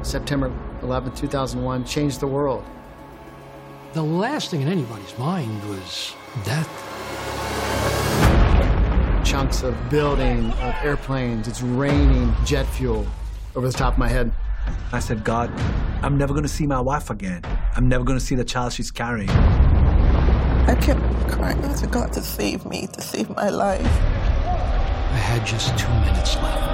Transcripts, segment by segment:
September 11, 2001 changed the world. The last thing in anybody's mind was death. Chunks of building, of airplanes, it's raining jet fuel over the top of my head. I said, God, I'm never going to see my wife again. I'm never going to see the child she's carrying. I kept crying out to God to save me, to save my life. I had just 2 minutes left.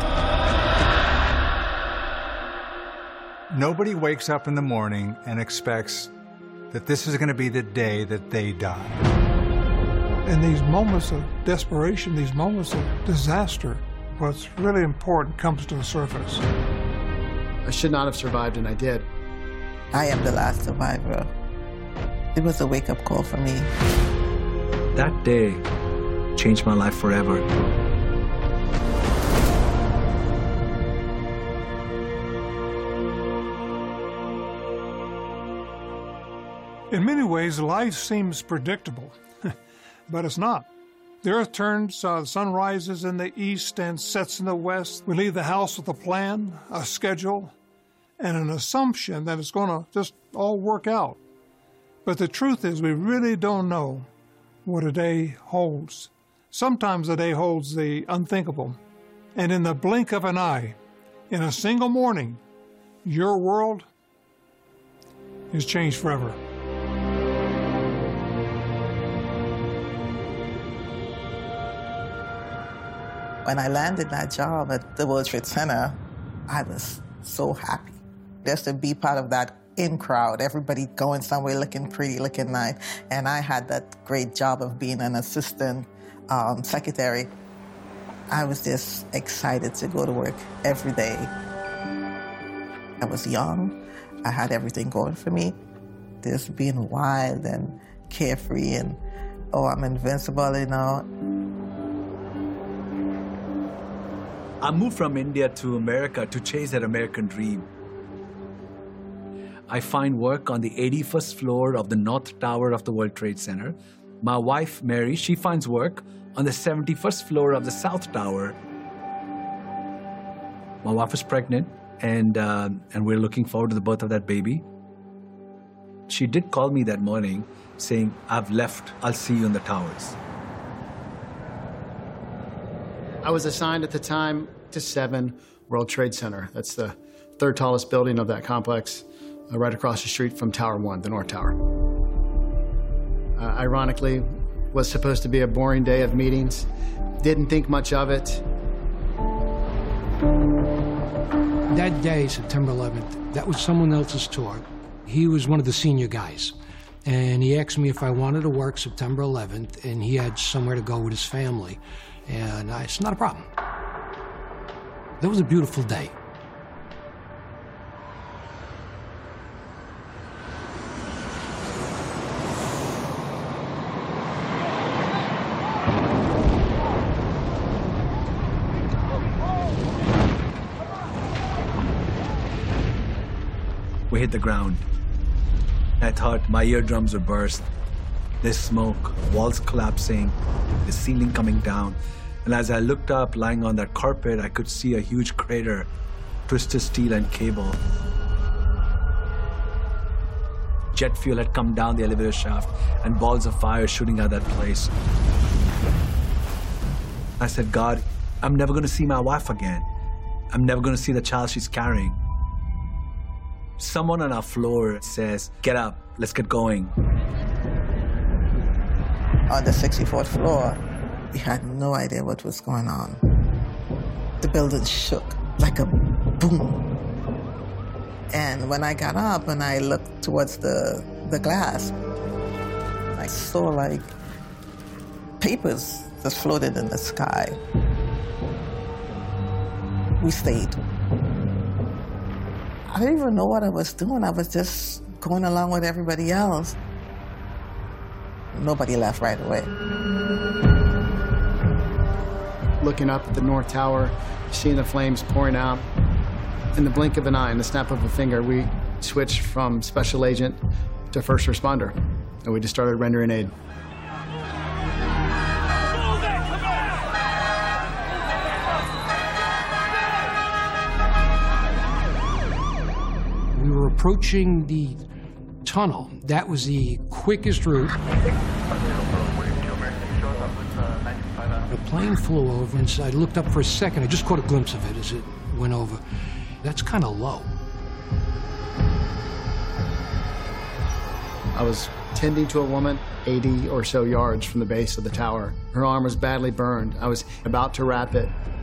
Nobody wakes up in the morning and expects that this is going to be the day that they die. In these moments of desperation, these moments of disaster, what's really important comes to the surface. I should not have survived, and I did. I am the last survivor. It was a wake-up call for me. That day changed my life forever. In many ways, life seems predictable, but it's not. The earth turns, the sun rises in the east and sets in the west. We leave the house with a plan, a schedule, and an assumption that it's going to just all work out. But the truth is, we really don't know what a day holds. Sometimes a day holds the unthinkable. And in the blink of an eye, in a single morning, your world is changed forever. When I landed that job at the World Trade Center, I was so happy. Just to be part of that in crowd, everybody going somewhere looking pretty, looking nice. And I had that great job of being an assistant secretary. I was just excited to go to work every day. I was young. I had everything going for me. Just being wild and carefree and, oh, I'm invincible, you know. I moved from India to America to chase that American dream. I find work on the 81st floor of the North Tower of the World Trade Center. My wife, Mary, she finds work on the 71st floor of the South Tower. My wife is pregnant, and we're looking forward to the birth of that baby. She did call me that morning saying, I've left, I'll see you in the towers. I was assigned at the time to 7 World Trade Center. That's the third tallest building of that complex, right across the street from Tower 1, the North Tower. Ironically, was supposed to be a boring day of meetings. Didn't think much of it. That day, September 11th, that was someone else's tour. He was one of the senior guys. And he asked me if I wanted to work September 11th, and he had somewhere to go with his family. And I said, not a problem. That was a beautiful day. We hit the ground. I thought my eardrums would burst. There's smoke, walls collapsing, the ceiling coming down. And as I looked up, lying on that carpet, I could see a huge crater, twisted steel and cable. Jet fuel had come down the elevator shaft and balls of fire shooting at that place. I said, God, I'm never going to see my wife again. I'm never going to see the child she's carrying. Someone on our floor says, get up, let's get going. On the 64th floor, we had no idea what was going on. The building shook like a boom. And when I got up and I looked towards the glass, I saw like papers that floated in the sky. We stayed. I didn't even know what I was doing. I was just going along with everybody else. Nobody left right away. Looking up at the North Tower, seeing the flames pouring out. In the blink of an eye, in the snap of a finger, we switched from special agent to first responder, and we just started rendering aid. approaching the tunnel. That was the quickest route. A plane flew over, and so I looked up for a second. I just caught a glimpse of it as it went over. That's kind of low. I was tending to a woman 80 or so yards from the base of the tower. Her arm was badly burned. I was about to wrap it